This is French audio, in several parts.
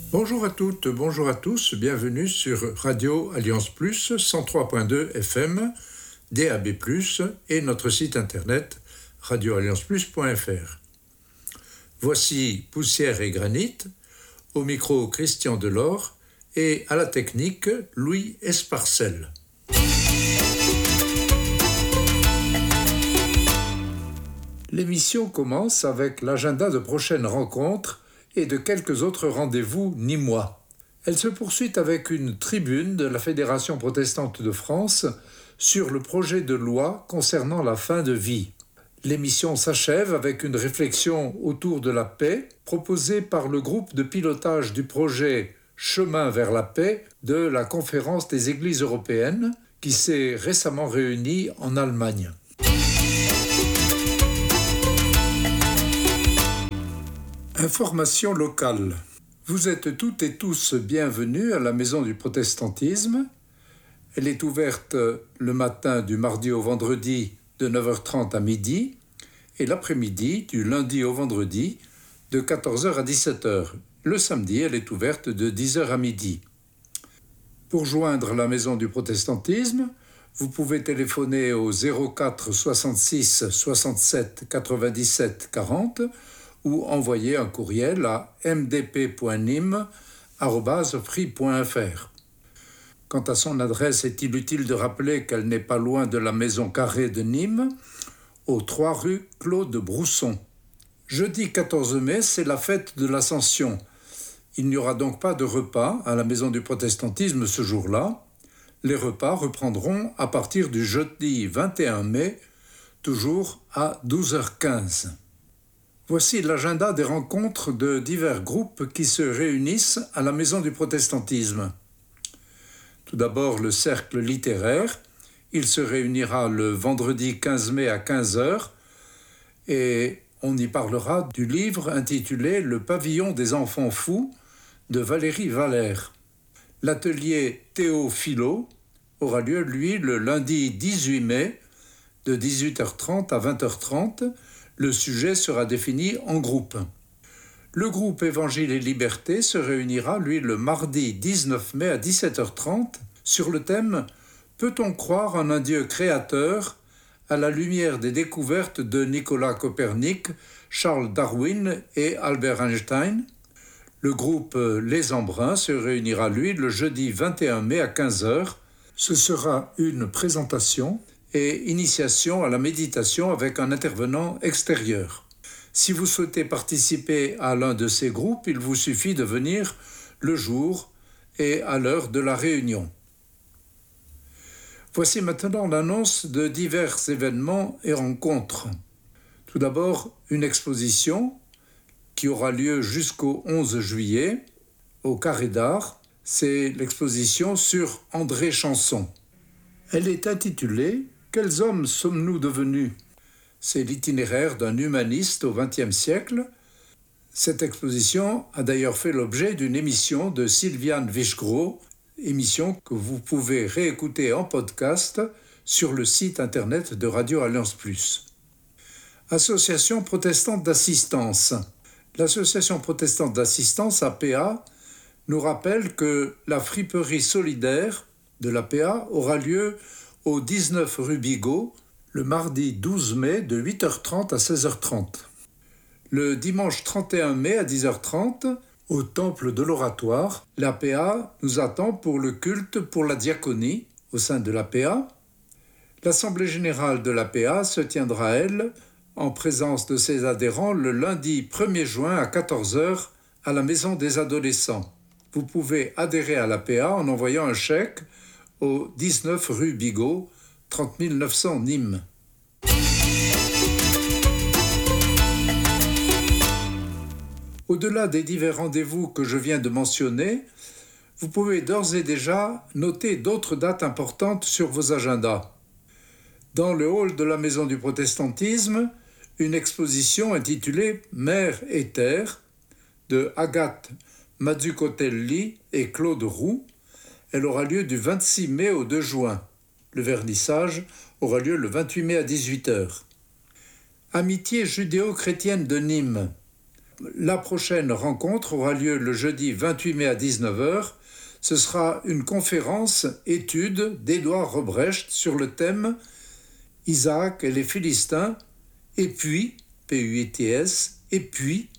Bonjour à toutes, bonjour à tous, bienvenue sur Radio Alliance Plus 103.2 FM, DAB+, et notre site internet radioallianceplus.fr. Voici Poussière et Granit, au micro Christian Delors et à la technique Louis Esparcel. L'émission commence avec l'agenda de prochaines rencontres et de quelques autres rendez-vous nîmois. Elle se poursuit avec une tribune de la Fédération protestante de France sur le projet de loi concernant la fin de vie. L'émission s'achève avec une réflexion autour de la paix proposée par le groupe de pilotage du projet Chemin vers la paix de la Conférence des Églises européennes qui s'est récemment réunie en Allemagne. Information locale. Vous êtes toutes et tous bienvenus à la Maison du Protestantisme. Elle est ouverte le matin du mardi au vendredi de 9h30 à midi et l'après-midi du lundi au vendredi de 14h à 17h. Le samedi, elle est ouverte de 10h à midi. Pour joindre la Maison du Protestantisme, vous pouvez téléphoner au 04 66 67 97 40 ou envoyer un courriel à mdp.nim@free.fr. Quant à son adresse, est inutile de rappeler qu'elle n'est pas loin de la Maison Carrée de Nîmes, aux 3 rue Claude Brousson. Jeudi 14 mai, c'est la fête de l'Ascension. Il n'y aura donc pas de repas à la Maison du Protestantisme ce jour-là. Les repas reprendront à partir du jeudi 21 mai, toujours à 12h15. Voici l'agenda des rencontres de divers groupes qui se réunissent à la Maison du Protestantisme. Tout d'abord, le cercle littéraire. Il se réunira le vendredi 15 mai à 15h et on y parlera du livre intitulé « Le pavillon des enfants fous » de Valérie Valère. L'atelier Théophilo aura lieu, lui, le lundi 18 mai de 18h30 à 20h30. Le sujet sera défini en groupe. Le groupe Évangile et Liberté se réunira, lui, le mardi 19 mai à 17h30 sur le thème « Peut-on croire en un Dieu créateur à la lumière des découvertes de Nicolas Copernic, Charles Darwin et Albert Einstein ?» Le groupe Les Embruns se réunira, lui, le jeudi 21 mai à 15h. Ce sera une présentation et initiation à la méditation avec un intervenant extérieur. Si vous souhaitez participer à l'un de ces groupes, il vous suffit de venir le jour et à l'heure de la réunion. Voici maintenant l'annonce de divers événements et rencontres. Tout d'abord, une exposition qui aura lieu jusqu'au 11 juillet au Carré d'Art. C'est l'exposition sur André Chanson. Elle est intitulée « Quels hommes sommes-nous devenus ?» C'est l'itinéraire d'un humaniste au XXe siècle. Cette exposition a d'ailleurs fait l'objet d'une émission de Sylviane Vichgros, émission que vous pouvez réécouter en podcast sur le site internet de Radio Alliance Plus. Association protestante d'assistance. L'Association protestante d'assistance, APA, nous rappelle que la friperie solidaire de l'APA aura lieu au 19 rue Bigot, le mardi 12 mai de 8h30 à 16h30. Le dimanche 31 mai à 10h30, au Temple de l'Oratoire, l'APA nous attend pour le culte pour la diaconie au sein de l'APA. L'Assemblée générale de l'APA se tiendra, elle, en présence de ses adhérents le lundi 1er juin à 14h à la Maison des adolescents. Vous pouvez adhérer à l'APA en envoyant un chèque au 19 rue Bigot, 30 900 Nîmes. Au-delà des divers rendez-vous que je viens de mentionner, vous pouvez d'ores et déjà noter d'autres dates importantes sur vos agendas. Dans le hall de la Maison du Protestantisme, une exposition intitulée « Mer et Terre » de Agathe Mazzucotelli et Claude Roux. Elle aura lieu du 26 mai au 2 juin. Le vernissage aura lieu le 28 mai à 18h. Amitié judéo-chrétienne de Nîmes. La prochaine rencontre aura lieu le jeudi 28 mai à 19 heures. Ce sera une conférence étude d'Édouard Robrecht sur le thème « Isaac et les Philistins » et puis, P-U-I-T-S, et puis,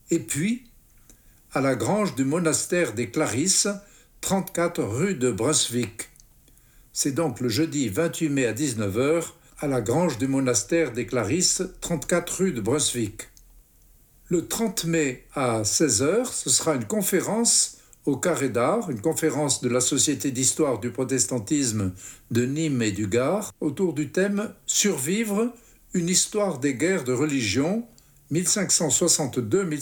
à la grange du monastère des Clarisses, 34 rue de Brunswick. C'est donc le jeudi 28 mai à 19 heures, à la grange du monastère des Clarisses, 34 rue de Brunswick. Le 30 mai à 16 heures, ce sera une conférence au Carré d'Art, une conférence de la Société d'histoire du protestantisme de Nîmes et du Gard, autour du thème « Survivre, une histoire des guerres de religion, 1562-1598 »,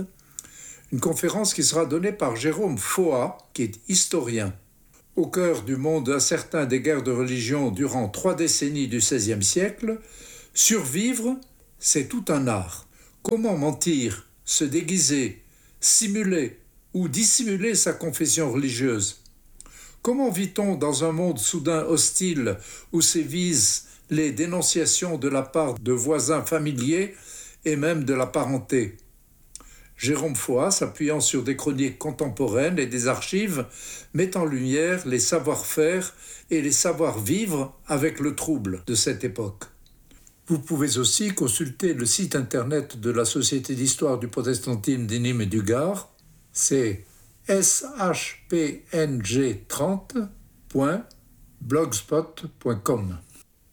une conférence qui sera donnée par Jérôme Foat, qui est historien. Au cœur du monde incertain des guerres de religion durant 3 décennies du XVIe siècle, survivre, c'est tout un art. Comment mentir, se déguiser, simuler ou dissimuler sa confession religieuse? Comment vit-on dans un monde soudain hostile où sévissent les dénonciations de la part de voisins familiers et même de la parenté? Jérôme Foat, s'appuyant sur des chroniques contemporaines et des archives, met en lumière les savoir-faire et les savoir-vivre avec le trouble de cette époque. Vous pouvez aussi consulter le site internet de la Société d'histoire du protestantisme de Nîmes et du Gard, c'est shpng30.blogspot.com.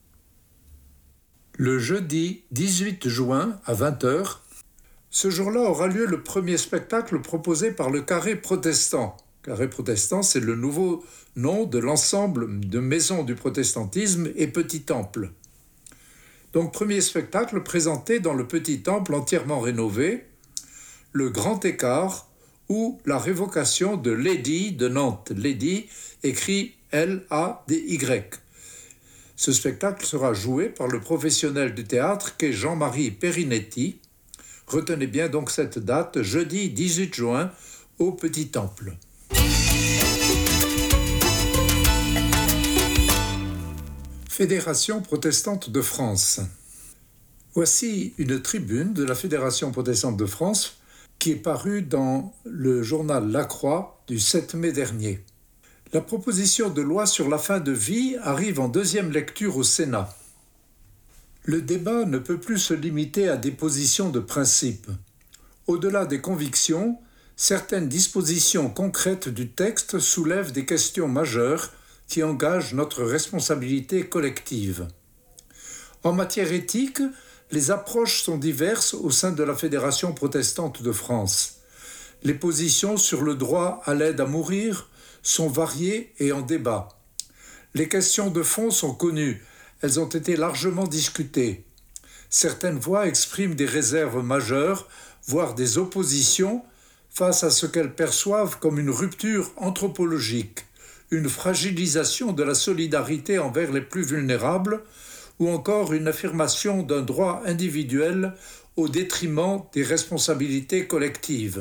Le jeudi 18 juin à 20h, ce jour-là aura lieu le premier spectacle proposé par le Carré Protestant. Carré Protestant, c'est le nouveau nom de l'ensemble de maisons du protestantisme et Petit Temple. Donc, premier spectacle présenté dans le Petit Temple entièrement rénové, le Grand Écart ou la révocation de l'édit de Nantes. L'édit écrit L-A-D-Y. Ce spectacle sera joué par le professionnel du théâtre qu'est Jean-Marie Perinetti. Retenez bien donc cette date, jeudi 18 juin, au Petit Temple. Fédération protestante de France. Voici une tribune de la Fédération protestante de France qui est parue dans le journal La Croix du 7 mai dernier. La proposition de loi sur la fin de vie arrive en deuxième lecture au Sénat. Le débat ne peut plus se limiter à des positions de principe. Au-delà des convictions, certaines dispositions concrètes du texte soulèvent des questions majeures qui engagent notre responsabilité collective. En matière éthique, les approches sont diverses au sein de la Fédération protestante de France. Les positions sur le droit à l'aide à mourir sont variées et en débat. Les questions de fond sont connues. Elles ont été largement discutées. Certaines voix expriment des réserves majeures, voire des oppositions, face à ce qu'elles perçoivent comme une rupture anthropologique, une fragilisation de la solidarité envers les plus vulnérables, ou encore une affirmation d'un droit individuel au détriment des responsabilités collectives.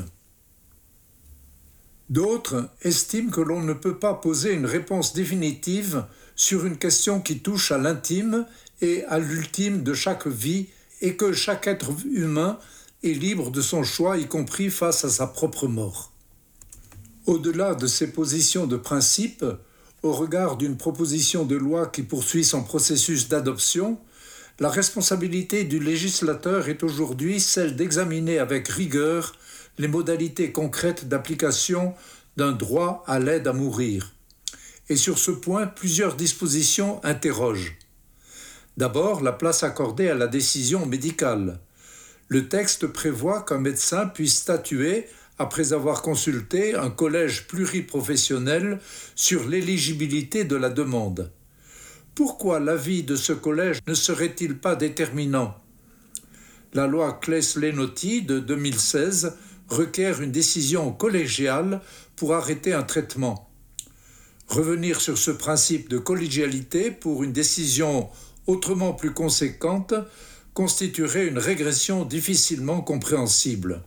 D'autres estiment que l'on ne peut pas poser une réponse définitive sur une question qui touche à l'intime et à l'ultime de chaque vie et que chaque être humain est libre de son choix, y compris face à sa propre mort. Au-delà de ces positions de principe, au regard d'une proposition de loi qui poursuit son processus d'adoption, la responsabilité du législateur est aujourd'hui celle d'examiner avec rigueur les modalités concrètes d'application d'un droit à l'aide à mourir. Et sur ce point, plusieurs dispositions interrogent. D'abord, la place accordée à la décision médicale. Le texte prévoit qu'un médecin puisse statuer, après avoir consulté un collège pluriprofessionnel, sur l'éligibilité de la demande. Pourquoi l'avis de ce collège ne serait-il pas déterminant? La loi Claes-Lenotti de 2016 requiert une décision collégiale pour arrêter un traitement. Revenir sur ce principe de collégialité pour une décision autrement plus conséquente constituerait une régression difficilement compréhensible.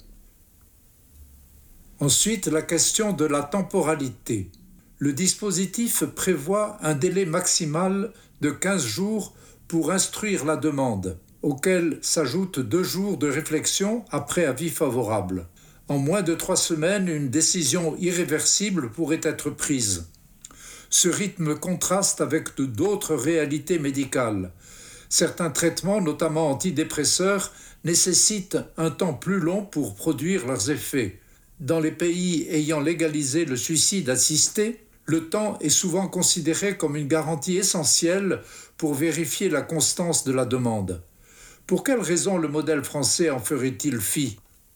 Ensuite, la question de la temporalité. Le dispositif prévoit un délai maximal de 15 jours pour instruire la demande. auxquels s'ajoutent 2 jours de réflexion après avis favorable. En moins de 3 semaines, une décision irréversible pourrait être prise. Ce rythme contraste avec d'autres réalités médicales. Certains traitements, notamment antidépresseurs, nécessitent un temps plus long pour produire leurs effets. Dans les pays ayant légalisé le suicide assisté, le temps est souvent considéré comme une garantie essentielle pour vérifier la constance de la demande. Pour quelle raison le modèle français en ferait-il fi ?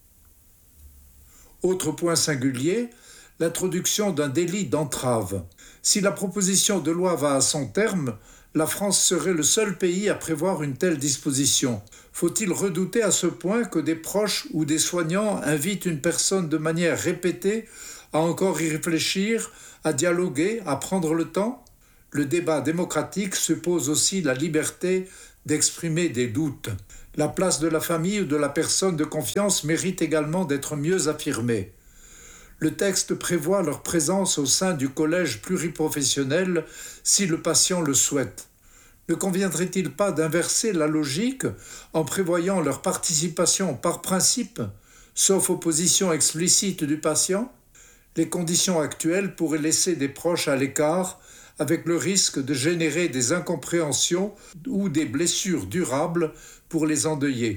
Autre point singulier, l'introduction d'un délit d'entrave. Si la proposition de loi va à son terme, la France serait le seul pays à prévoir une telle disposition. Faut-il redouter à ce point que des proches ou des soignants invitent une personne de manière répétée à encore y réfléchir, à dialoguer, à prendre le temps ? Le débat démocratique suppose aussi la liberté d'exprimer des doutes. La place de la famille ou de la personne de confiance mérite également d'être mieux affirmée. Le texte prévoit leur présence au sein du collège pluriprofessionnel si le patient le souhaite. Ne conviendrait-il pas d'inverser la logique en prévoyant leur participation par principe, sauf opposition explicite du patient ? Les conditions actuelles pourraient laisser des proches à l'écart, avec le risque de générer des incompréhensions ou des blessures durables pour les endeuillés.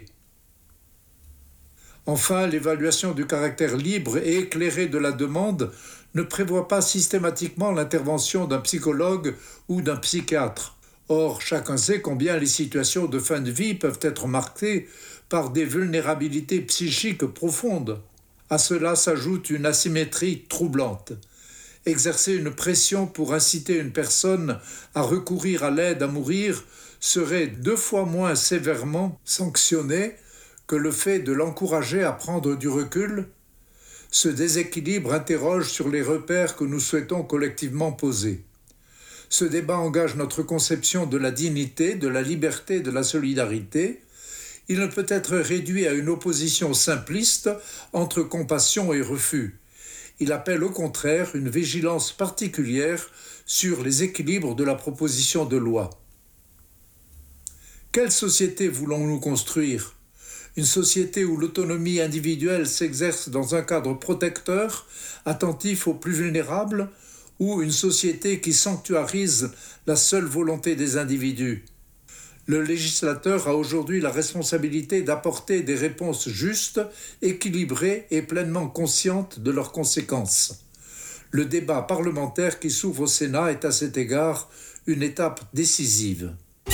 Enfin, l'évaluation du caractère libre et éclairé de la demande ne prévoit pas systématiquement l'intervention d'un psychologue ou d'un psychiatre. Or, chacun sait combien les situations de fin de vie peuvent être marquées par des vulnérabilités psychiques profondes. À cela s'ajoute une asymétrie troublante. Exercer une pression pour inciter une personne à recourir à l'aide à mourir serait 2 fois moins sévèrement sanctionné que le fait de l'encourager à prendre du recul. Ce déséquilibre interroge sur les repères que nous souhaitons collectivement poser. Ce débat engage notre conception de la dignité, de la liberté, de la solidarité. Il ne peut être réduit à une opposition simpliste entre compassion et refus. Il appelle au contraire une vigilance particulière sur les équilibres de la proposition de loi. Quelle société voulons-nous construire ? Une société où l'autonomie individuelle s'exerce dans un cadre protecteur, attentif aux plus vulnérables, ou une société qui sanctuarise la seule volonté des individus ? Le législateur a aujourd'hui la responsabilité d'apporter des réponses justes, équilibrées et pleinement conscientes de leurs conséquences. Le débat parlementaire qui s'ouvre au Sénat est à cet égard une étape décisive.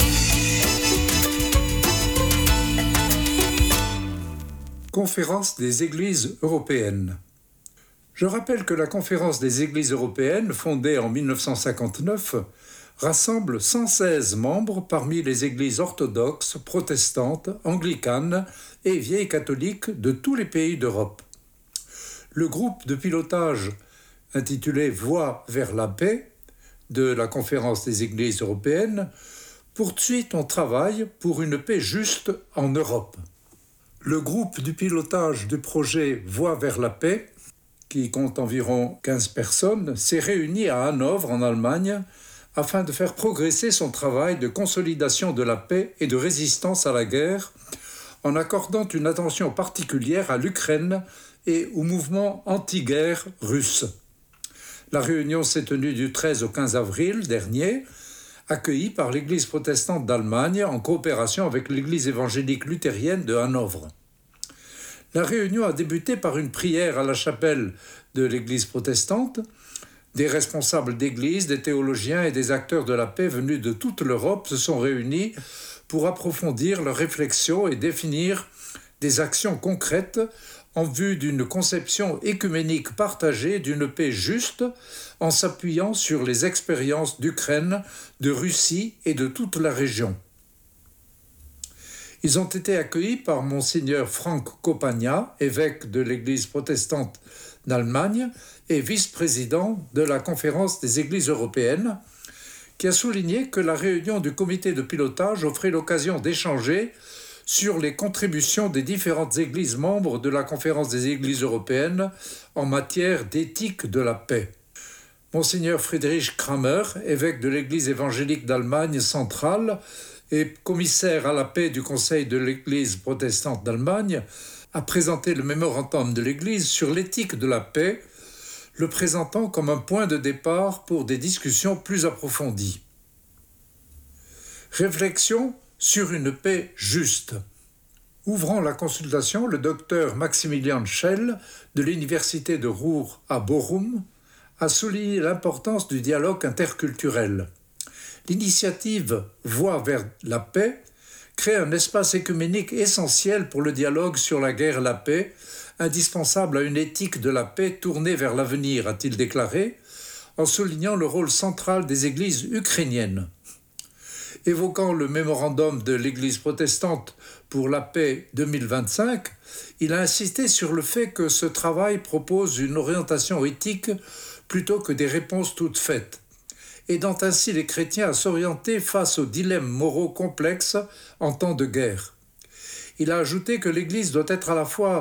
Conférence des Églises européennes. Je rappelle que la Conférence des Églises européennes, fondée en 1959, rassemble 116 membres parmi les églises orthodoxes, protestantes, anglicanes et vieilles catholiques de tous les pays d'Europe. Le groupe de pilotage intitulé « Voie vers la paix » de la Conférence des Églises européennes poursuit son travail pour une paix juste en Europe. Le groupe du pilotage du projet « Voie vers la paix » qui compte environ 15 personnes, s'est réuni à Hanovre, en Allemagne, afin de faire progresser son travail de consolidation de la paix et de résistance à la guerre, en accordant une attention particulière à l'Ukraine et au mouvement anti-guerre russe. La réunion s'est tenue du 13 au 15 avril dernier, accueillie par l'Église protestante d'Allemagne en coopération avec l'Église évangélique luthérienne de Hanovre. La réunion a débuté par une prière à la chapelle de l'Église protestante. Des responsables d'église, des théologiens et des acteurs de la paix venus de toute l'Europe se sont réunis pour approfondir leurs réflexions et définir des actions concrètes en vue d'une conception écuménique partagée d'une paix juste en s'appuyant sur les expériences d'Ukraine, de Russie et de toute la région. Ils ont été accueillis par Monseigneur Frank Kopania, évêque de l'Église protestante d'Allemagne et vice-président de la Conférence des Églises européennes, qui a souligné que la réunion du comité de pilotage offrait l'occasion d'échanger sur les contributions des différentes églises membres de la Conférence des Églises européennes en matière d'éthique de la paix. Monseigneur Friedrich Kramer, évêque de l'Église évangélique d'Allemagne centrale et commissaire à la paix du Conseil de l'Église protestante d'Allemagne, a présenté le mémorandum de l'Église sur l'éthique de la paix, le présentant comme un point de départ pour des discussions plus approfondies. Réflexion sur une paix juste. Ouvrant la consultation, le docteur Maximilian Schell de l'Université de Ruhr à Bochum a souligné l'importance du dialogue interculturel. L'initiative Voie vers la paix crée un espace œcuménique essentiel pour le dialogue sur la guerre et la paix, indispensable à une éthique de la paix tournée vers l'avenir, a-t-il déclaré, en soulignant le rôle central des églises ukrainiennes. Évoquant le mémorandum de l'Église protestante pour la paix 2025, il a insisté sur le fait que ce travail propose une orientation éthique plutôt que des réponses toutes faites, aidant ainsi les chrétiens à s'orienter face aux dilemmes moraux complexes en temps de guerre. Il a ajouté que l'Église doit être à la fois